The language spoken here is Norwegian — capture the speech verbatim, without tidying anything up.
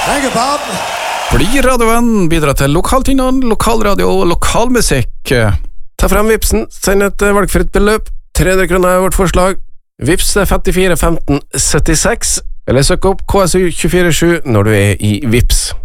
Thank you, Bob. Bli radiovenn, bidra til lokaltingene, lokalradio og lokalmusikk. Ta frem Vipsen, send et valgfritt beløp. tre hundre kroner er vårt forslag. Vips er femtifire femten syttiseks, eller søk opp K S U to fire sju når du er i Vips.